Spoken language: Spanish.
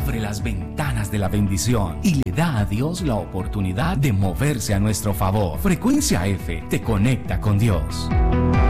abre las ventanas de la bendición y le da a Dios la oportunidad de moverse a nuestro favor. Frecuencia F te conecta con Dios.